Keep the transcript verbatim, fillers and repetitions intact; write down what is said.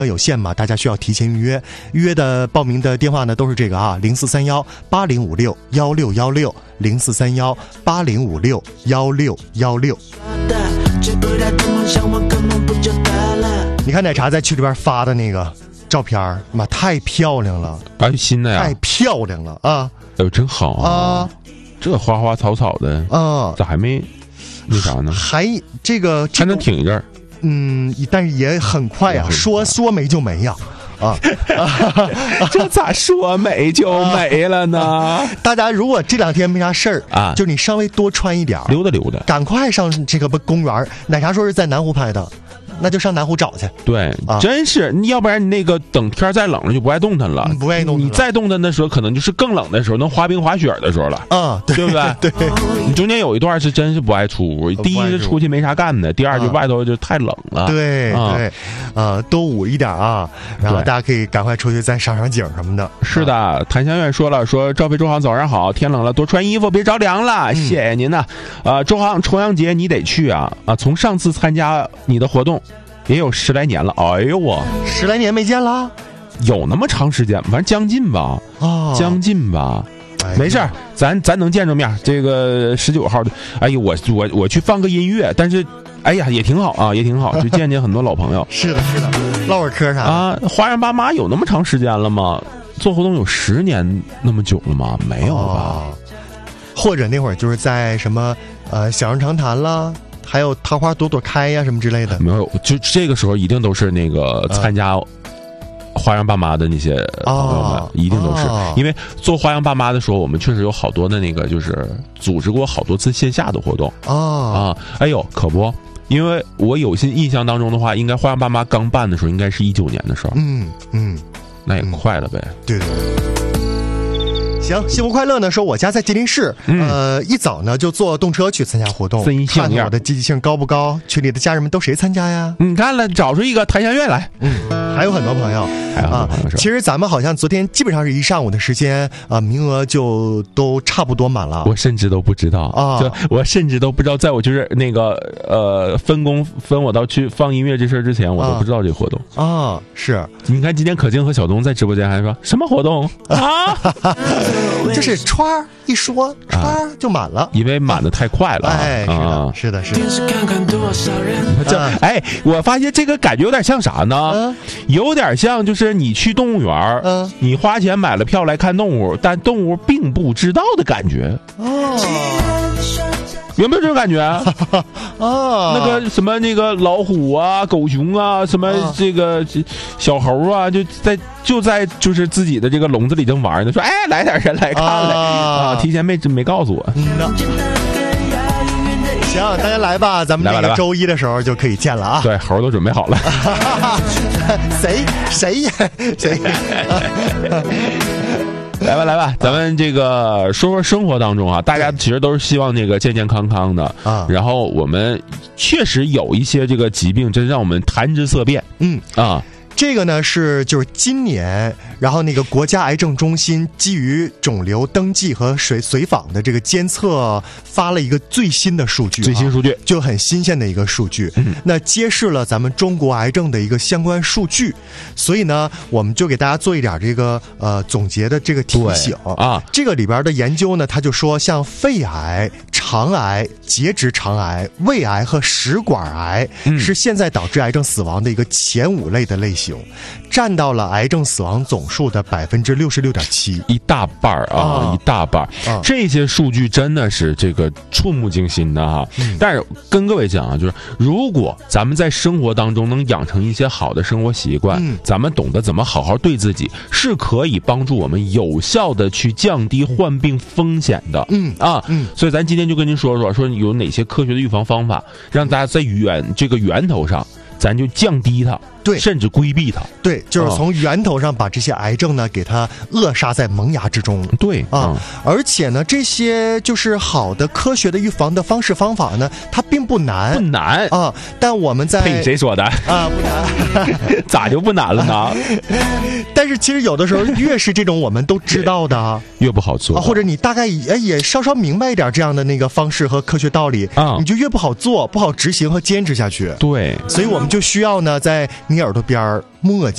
有限嘛，大家需要提前预约。预约的报名的电话呢都是这个啊，零四三幺八零五六幺六幺六，零四三幺八零五六幺六幺六。你看奶茶在群里边发的那个照片，妈太漂亮了， 哎，新的呀， 太漂亮了啊！ 哎呦，真好啊！啊这花花草草的啊，咋还没那啥呢？ 还这个还能挺一阵儿。 嗯，但是也很快呀、啊，说说没就没呀、啊，啊， 这咋说没就没了呢？啊、 大家如果这两天没啥事儿啊，就你稍微多穿一点， 溜达溜达， 赶快上这个公园。奶茶说是在南湖拍的。那就上南湖找去。 对，啊、真是，要不然你那个等天再冷了就不爱动弹了， 嗯、不爱动弹。 你再动弹的时候，可能就是更冷的时候，能滑冰滑雪的时候了。 啊，对， 对不对？ 对， 你中间有一段是真是不爱出屋，第一是出去没啥干的，第二就外头就太冷了。 啊、对、啊、对，啊，多捂一点啊，然后大家可以赶快出去再赏赏景什么的。 是的，啊、谭香苑说了，说赵飞周航早上好，天冷了多穿衣服，别着凉了，嗯、谢谢您呐。啊，周航重阳节你得去啊啊！从上次参加你的活动。也有十来年了，哎呦我十来年没见了， 有那么长时间？反正将近吧， 哦， 将近吧，哎、没事儿，咱咱能见着面。这个十九号的，哎呦，我我我去放个音乐，但是，哎呀，也挺好啊，也挺好，就见见很多老朋友。 是的，是的，唠会儿嗑啥的啊？花样爸妈有那么长时间了吗？做活动有十年那么久了吗？没有吧？哦、 或者那会儿就是在什么呃小人长谈啦。还有桃花朵朵开呀、啊、什么之类的， 没有，就这个时候一定都是那个参加花样爸妈的那些朋友们，哦、一定都是、哦，因为做花样爸妈的时候，我们确实有好多的那个，就是组织过好多次线下的活动哦啊，哎呦，可不，因为我有些印象当中的话，应该花样爸妈刚办的时候，应该是一九年的时候， 嗯嗯， 那也快了呗， 嗯、对对对。行，幸福快乐呢说我家在吉林市，嗯、呃，一早呢就坐动车去参加活动，看看我的积极性高不高？群里的家人们都谁参加呀？ 你看了，找出一个谭香苑来， 嗯，还有很多朋友， 还有很多朋友、啊。 其实咱们好像昨天基本上是一上午的时间啊、呃，名额就都差不多满了。 我甚至都不知道啊，就我甚至都不知道，在我就是那个呃分工分我到去放音乐这事之前，我都不知道这个活动啊。是， 你看今天可静和小东在直播间还说什么活动啊？ 就是歘一说，歘就满了， 因为满的太快了。 哎，啊、是的，是的，是的。啊、哎，我发现这个感觉有点像啥呢？嗯、有点像就是你去动物园，嗯，你花钱买了票来看动物，但动物并不知道的感觉。哦。有没有这种感觉啊？ 啊， 那个什么那个老虎啊、狗熊啊，什么这个小猴啊，就在就在就是自己的这个笼子里正玩呢，说哎来点人来看来啊，提前没没告诉我。 嗯、行，大家来吧，咱们那个周一的时候就可以见了啊。 对，猴都准备好了。 谁谁呀谁？ 来吧来吧，咱们这个说说生活当中啊，大家其实都是希望那个健健康康的啊。然后我们确实有一些这个疾病，真让我们谈之色变。 嗯啊。这个呢是就是今年，然后那个国家癌症中心基于肿瘤登记和随随访的这个监测发了一个最新的数据、啊， 最新数据就很新鲜的一个数据，嗯、那揭示了咱们中国癌症的一个相关数据，所以呢，我们就给大家做一点这个呃总结的这个提醒啊。 这个里边的研究呢，他就说像肺癌、肠癌、结直肠癌、胃癌和食管癌、嗯、是现在导致癌症死亡的一个前五类的类型。占到了癌症死亡总数的百分之六十六点七， 一大半啊，啊，一大半、啊。这些数据真的是这个触目惊心的哈、嗯。但是跟各位讲啊，就是如果咱们在生活当中能养成一些好的生活习惯，嗯、咱们懂得怎么好好对自己，是可以帮助我们有效的去降低患病风险的。嗯啊，嗯。所以咱今天就跟您说说，说有哪些科学的预防方法，让大家在源这个源头上。咱就降低它， 对， 甚至规避它， 对，就是从源头上把这些癌症呢给它扼杀在萌芽之中， 对啊、嗯，而且呢，这些就是好的科学的预防的方式方法呢，它并不难， 不难啊，但我们在呸，谁说的啊？不难， 咋就不难了呢？ 但是其实有的时候越是这种我们都知道的， 越不好做、 啊，或者你大概也也稍稍明白一点这样的那个方式和科学道理啊、嗯，你就越不好做，不好执行和坚持下去。 对， 所以我们就需要呢，在你耳朵边儿磨叽。